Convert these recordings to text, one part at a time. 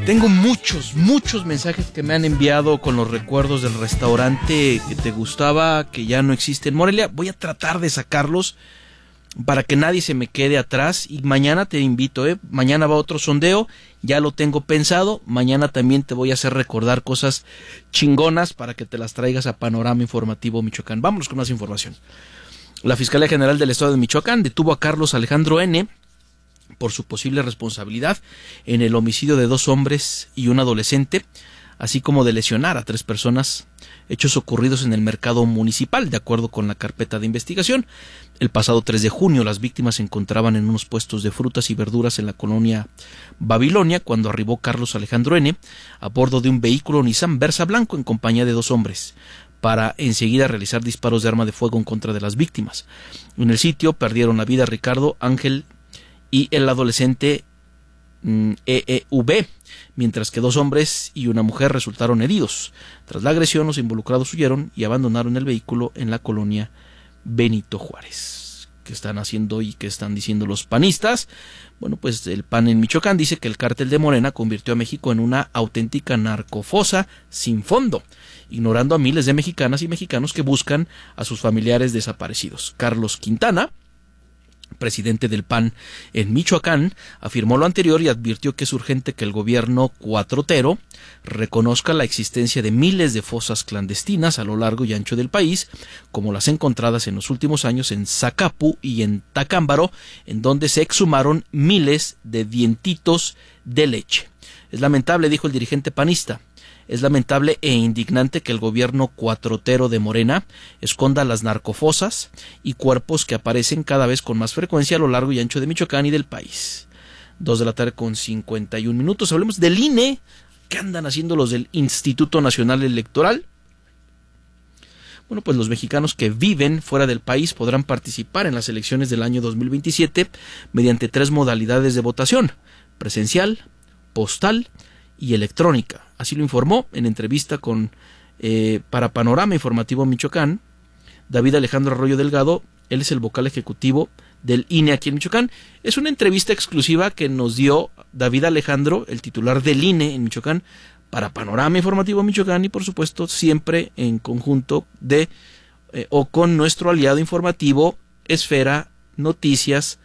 Tengo muchos mensajes que me han enviado con los recuerdos del restaurante que te gustaba, que ya no existe en Morelia. Voy a tratar de sacarlos para que nadie se me quede atrás. Y mañana te invito, mañana va otro sondeo, ya lo tengo pensado. Mañana también te voy a hacer recordar cosas chingonas para que te las traigas a Panorama Informativo Michoacán. Vámonos con más información. La Fiscalía General del Estado de Michoacán detuvo a Carlos Alejandro N. por su posible responsabilidad en el homicidio de 2 hombres y un adolescente, así como de lesionar a 3 personas, hechos ocurridos en el mercado municipal, de acuerdo con la carpeta de investigación. El pasado 3 de junio, las víctimas se encontraban en unos puestos de frutas y verduras en la colonia Babilonia, cuando arribó Carlos Alejandro N. a bordo de un vehículo Nissan Versa blanco en compañía de 2 hombres, para enseguida realizar disparos de arma de fuego en contra de las víctimas. En el sitio perdieron la vida Ricardo, Ángel y el adolescente EEV, mientras que 2 hombres y una mujer resultaron heridos. Tras la agresión, los involucrados huyeron y abandonaron el vehículo en la colonia Benito Juárez. ¿Qué están haciendo y qué están diciendo los panistas? Bueno, pues el PAN en Michoacán dice que el cártel de Morena convirtió a México en una auténtica narcofosa sin fondo, ignorando a miles de mexicanas y mexicanos que buscan a sus familiares desaparecidos. Carlos Quintana, presidente del PAN en Michoacán, afirmó lo anterior y advirtió que es urgente que el gobierno cuatrotero reconozca la existencia de miles de fosas clandestinas a lo largo y ancho del país, como las encontradas en los últimos años en Zacapu y en Tacámbaro, en donde se exhumaron miles de dientitos de leche. Es lamentable, dijo el dirigente panista, es lamentable e indignante que el gobierno cuatrotero de Morena esconda las narcofosas y cuerpos que aparecen cada vez con más frecuencia a lo largo y ancho de Michoacán y del país. 2:51 p.m. Hablemos del INE. ¿Qué andan haciendo los del Instituto Nacional Electoral? Bueno, pues los mexicanos que viven fuera del país podrán participar en las elecciones del año 2027 mediante 3 modalidades de votación: presencial, postal y electrónica. Así lo informó en entrevista para Panorama Informativo Michoacán David Alejandro Arroyo Delgado. Él es el vocal ejecutivo del INE aquí en Michoacán. Es una entrevista exclusiva que nos dio David Alejandro, el titular del INE en Michoacán, para Panorama Informativo Michoacán, y por supuesto siempre en conjunto o con nuestro aliado informativo Esfera Noticias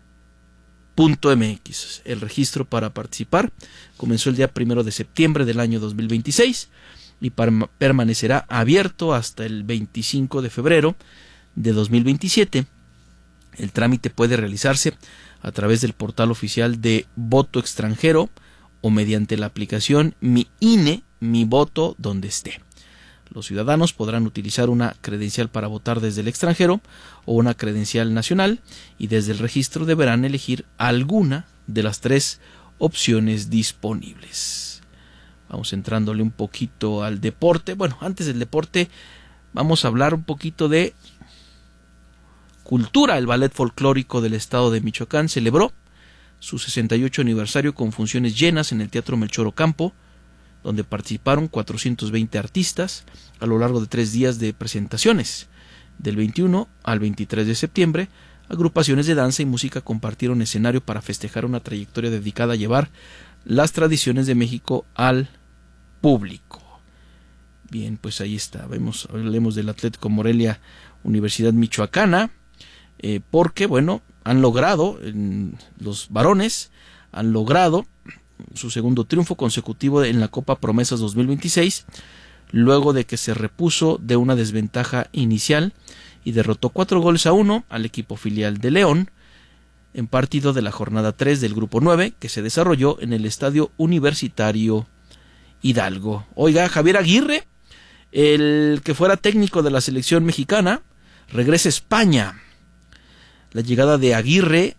.mx. El registro para participar comenzó el día 1 de septiembre del año 2026 y permanecerá abierto hasta el 25 de febrero de 2027. El trámite puede realizarse a través del portal oficial de Voto Extranjero o mediante la aplicación Mi INE, Mi Voto Donde Esté. Los ciudadanos podrán utilizar una credencial para votar desde el extranjero o una credencial nacional, y desde el registro deberán elegir alguna de las 3 opciones disponibles. Vamos entrándole un poquito al deporte. Bueno, antes del deporte vamos a hablar un poquito de cultura. El Ballet Folclórico del Estado de Michoacán celebró su 68 aniversario con funciones llenas en el Teatro Melchor Ocampo, donde participaron 420 artistas a lo largo de 3 días de presentaciones. Del 21 al 23 de septiembre, agrupaciones de danza y música compartieron escenario para festejar una trayectoria dedicada a llevar las tradiciones de México al público. Bien, pues ahí está. Hablemos del Atlético Morelia Universidad Michoacana, porque, bueno, los varones han logrado su segundo triunfo consecutivo en la Copa Promesas 2026, luego de que se repuso de una desventaja inicial y derrotó 4-1 al equipo filial de León en partido de la jornada 3 del Grupo 9, que se desarrolló en el Estadio Universitario Hidalgo. Oiga, Javier Aguirre, el que fuera técnico de la selección mexicana, regresa a España. La llegada de Aguirre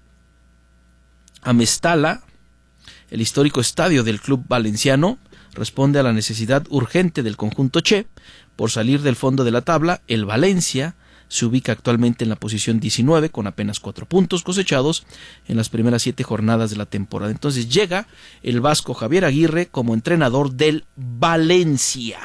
a Mestalla, el histórico estadio del club valenciano, responde a la necesidad urgente del conjunto Che por salir del fondo de la tabla. El Valencia se ubica actualmente en la posición 19 con apenas 4 puntos cosechados en las primeras 7 jornadas de la temporada. Entonces llega el vasco Javier Aguirre como entrenador del Valencia.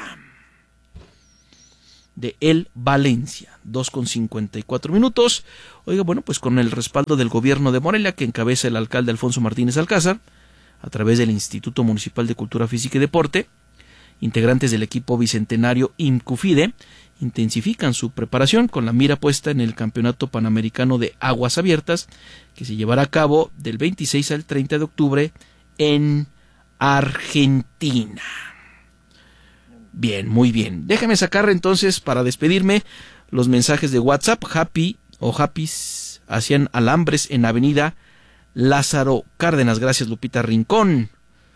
De el Valencia, 2:54 p.m. Oiga, bueno, pues con el respaldo del gobierno de Morelia, que encabeza el alcalde Alfonso Martínez Alcázar, a través del Instituto Municipal de Cultura Física y Deporte. Integrantes del equipo bicentenario IMCUFIDE intensifican su preparación con la mira puesta en el Campeonato Panamericano de Aguas Abiertas, que se llevará a cabo del 26 al 30 de octubre en Argentina. Bien, muy bien. Déjame sacar entonces, para despedirme, los mensajes de WhatsApp. Happy o Happys hacían alambres en Avenida Lázaro Cárdenas. Gracias, Lupita Rincón.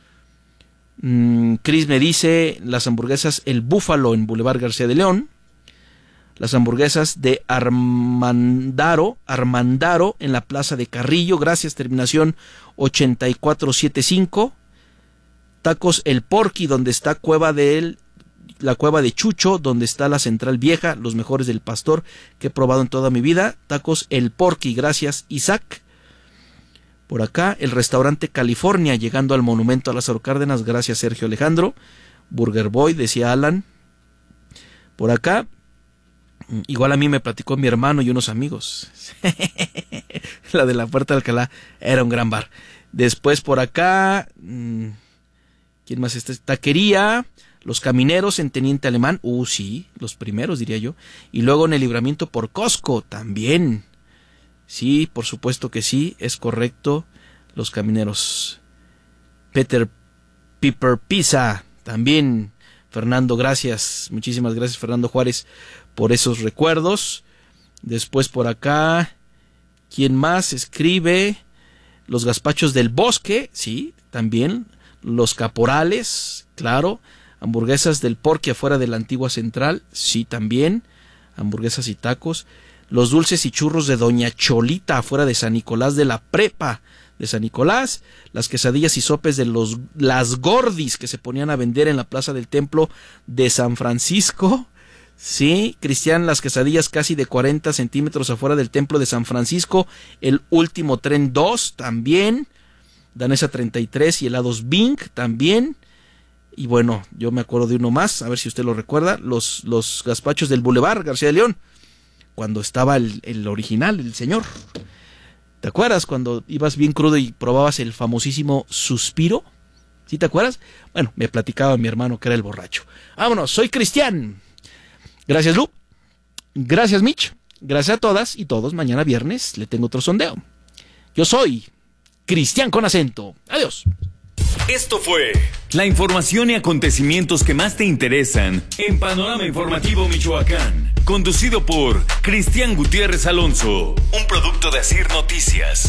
Cris me dice las hamburguesas El Búfalo en Boulevard García de León. Las hamburguesas de Armandaro en la Plaza de Carrillo. Gracias, terminación 8475. Tacos El Porqui, donde está la cueva de Chucho, donde está la Central Vieja, los mejores del Pastor que he probado en toda mi vida. Tacos El Porqui, gracias, Isaac. Por acá, el restaurante California, llegando al monumento a Lázaro Cárdenas, gracias, Sergio Alejandro. Burger Boy, decía Alan. Por acá, igual a mí me platicó mi hermano y unos amigos. La de la Puerta de Alcalá era un gran bar. Después por acá, ¿quién más está? Taquería Los Camineros en Teniente Alemán. Sí, los primeros diría yo. Y luego en el Libramiento por Costco también. Sí, por supuesto que sí, es correcto. Los Camineros. Peter Piper Pizza también. Fernando, gracias. Muchísimas gracias, Fernando Juárez, por esos recuerdos. Después por acá, ¿quién más escribe? Los Gazpachos del Bosque, sí, también. Los Caporales, claro. Hamburguesas del Porqui afuera de la antigua central, sí, también. Hamburguesas y tacos. Los dulces y churros de Doña Cholita afuera de San Nicolás de la Prepa de San Nicolás. Las quesadillas y sopes de las Gordis que se ponían a vender en la Plaza del Templo de San Francisco. Sí, Cristian, las quesadillas casi de 40 centímetros afuera del Templo de San Francisco. El Último Tren 2 también. Danesa 33 y helados Bing también. Y bueno, yo me acuerdo de uno más, a ver si usted lo recuerda. Los gazpachos del Boulevard García de León, cuando estaba el original, el señor. ¿Te acuerdas cuando ibas bien crudo y probabas el famosísimo Suspiro? ¿Sí te acuerdas? Bueno, me platicaba mi hermano que era el borracho. Vámonos, soy Cristian. Gracias, Lu. Gracias, Mitch. Gracias a todas y todos. Mañana viernes le tengo otro sondeo. Yo soy Cristian con acento. Adiós. Esto fue la información y acontecimientos que más te interesan en Panorama Informativo Michoacán. Conducido por Cristian Gutiérrez Alonso. Un producto de Asir Noticias.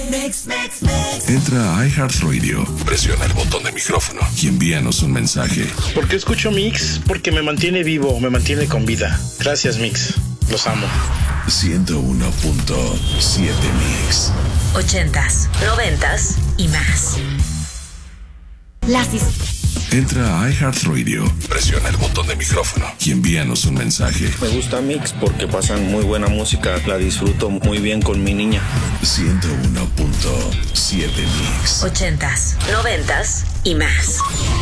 Entra a iHeartRadio, presiona el botón de micrófono y envíanos un mensaje. ¿Por qué escucho Mix? Porque me mantiene vivo, me mantiene con vida. Gracias, Mix. Los amo. 101.7 Mix. 80s, 90s y más. Entra a iHeartRadio, presiona el botón de micrófono y envíanos un mensaje. Me gusta Mix porque pasan muy buena música, la disfruto muy bien con mi niña. 101.7 Mix. 80s, 90s y más.